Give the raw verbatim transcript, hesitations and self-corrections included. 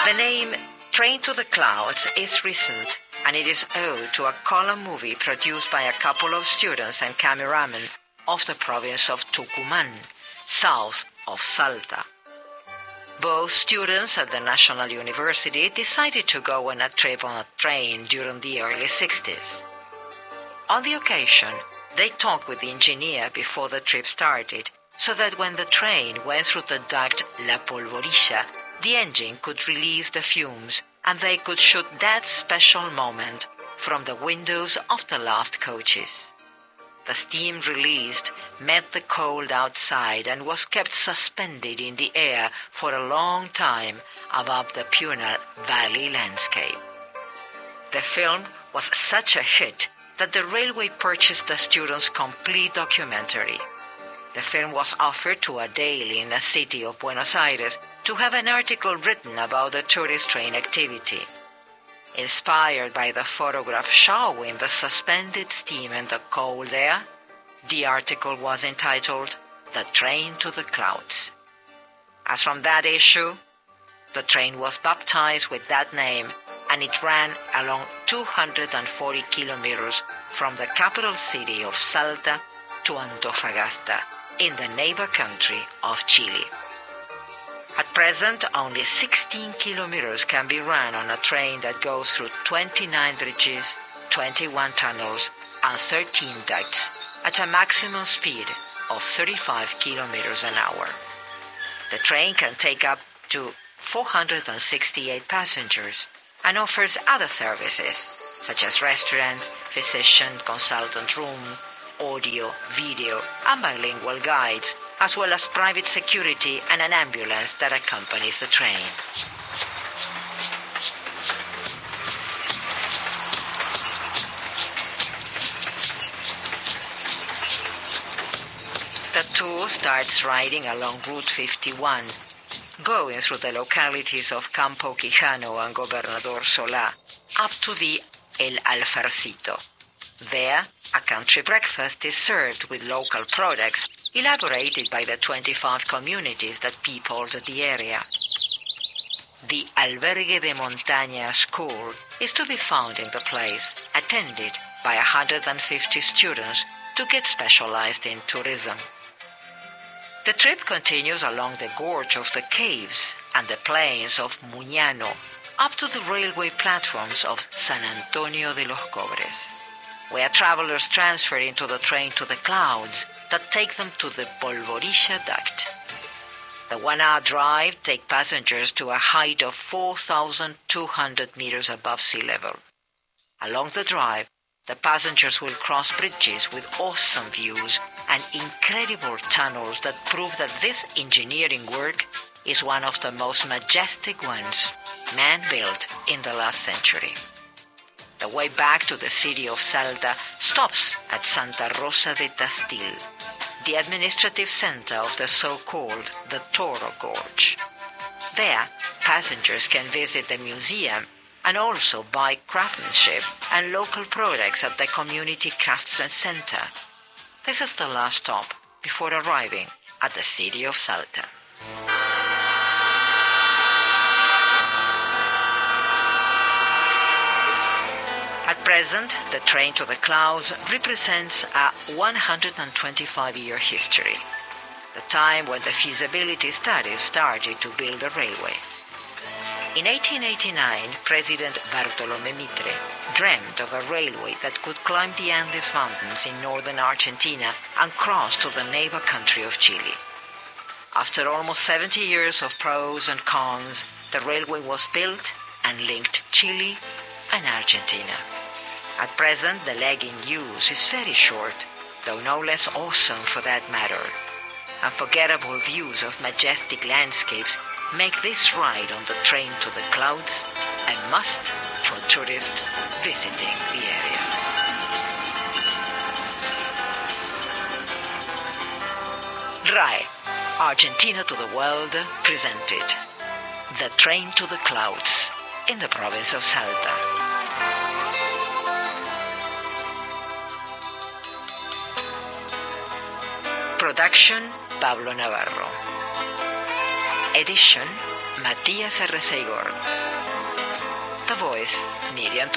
The name Train to the Clouds is recent, and it is owed to a color movie produced by a couple of students and cameramen of the province of Tucumán, south of Salta. Both students at the National University decided to go on a trip on a train during the early sixties. On the occasion, they talked with the engineer before the trip started, so that when the train went through the duct La Polvorilla, the engine could release the fumes and they could shoot that special moment from the windows of the last coaches. The steam released met the cold outside and was kept suspended in the air for a long time above the Punar Valley landscape. The film was such a hit that the railway purchased the students' complete documentary. The film was offered to a daily in the city of Buenos Aires to have an article written about the tourist train activity. Inspired by the photograph showing the suspended steam and the cold air, the article was entitled The Train to the Clouds. As from that issue, the train was baptized with that name, and it ran along two hundred forty kilometers from the capital city of Salta to Antofagasta, in the neighbor country of Chile. At present, only sixteen kilometers can be run on a train that goes through twenty-nine bridges, twenty-one tunnels, and thirteen ducts at a maximum speed of thirty-five kilometers an hour. The train can take up to four hundred sixty-eight passengers and offers other services, such as restaurants, physician consultant room, audio, video, and bilingual guides, as well as private security and an ambulance that accompanies the train. The tour starts riding along Route fifty-one, going through the localities of Campo Quijano and Gobernador Solá, up to the El Alfarcito. There, a country breakfast is served with local products elaborated by the twenty-five communities that peopled the area. The Albergue de Montaña school is to be found in the place, attended by one hundred fifty students to get specialized in tourism. The trip continues along the gorge of the caves and the plains of Muñano up to the railway platforms of San Antonio de los Cobres, where travelers transfer into the train to the clouds that take them to the Polvorilla duct. The one-hour drive takes passengers to a height of four thousand two hundred meters above sea level. Along the drive, the passengers will cross bridges with awesome views and incredible tunnels that prove that this engineering work is one of the most majestic ones man-built in the last century. The way back to the city of Salta stops at Santa Rosa de Tastil, the administrative center of the so-called the Toro Gorge. There, passengers can visit the museum and also buy craftsmanship and local products at the Community Craftsman Center. This is the last stop before arriving at the city of Salta. At present, the Train to the Clouds represents a one hundred twenty-five-year history, the time when the feasibility studies started to build the railway. In eighteen eighty-nine, President Bartolomé Mitre dreamt of a railway that could climb the Andes Mountains in northern Argentina and cross to the neighbor country of Chile. After almost seventy years of pros and cons, the railway was built and linked Chile and Argentina. At present, the leg in use is very short, though no less awesome for that matter. Unforgettable views of majestic landscapes make this ride on the Train to the Clouds a must for tourists visiting the area. R A E, Argentina to the World, presented The Train to the Clouds in the province of Salta. Production, Pablo Navarro. Edition, Matías Arreceigor. The voice, Miriam